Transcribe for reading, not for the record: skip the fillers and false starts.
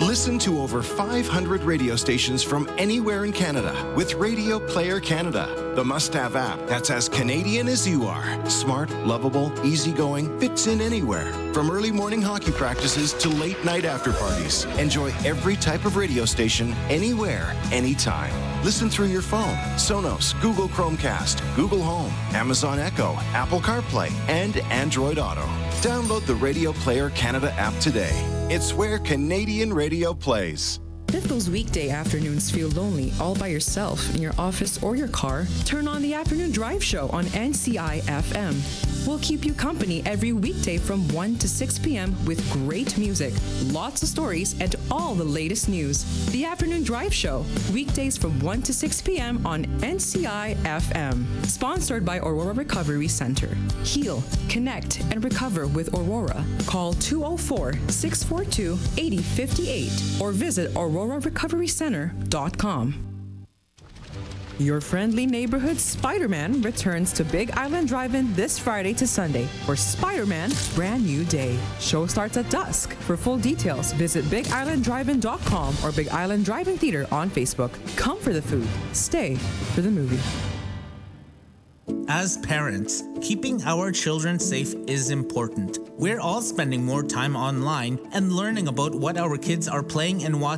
Listen to over 500 radio stations from anywhere in Canada with Radio Player Canada, the must-have app that's as Canadian as you are. Smart, lovable, easygoing, fits in anywhere. From early morning hockey practices to late night after parties. Enjoy every type of radio station, anywhere, anytime. Listen through your phone, Sonos, Google Chromecast, Google Home, Amazon Echo, Apple CarPlay, and Android Auto. Download the Radio Player Canada app today. It's where Canadian radio plays. If those weekday afternoons feel lonely all by yourself in your office or your car, turn on the Afternoon Drive Show on NCI FM. We'll keep you company every weekday from 1 to 6 p.m. with great music, lots of stories, and all the latest news. The Afternoon Drive Show, weekdays from 1 to 6 p.m. on NCI FM. Sponsored by Aurora Recovery Center. Heal, connect, and recover with Aurora. Call 204-642-8058 or visit aurorarecoverycenter.com. Your friendly neighborhood Spider-Man returns to Big Island Drive-In this Friday to Sunday for Spider-Man Brand New Day. Show starts at dusk. For full details, visit BigIslandDrive-In.com or Big Island Drive-In Theater on Facebook. Come for the food. Stay for the movie. As parents, keeping our children safe is important. We're all spending more time online and learning about what our kids are playing and watching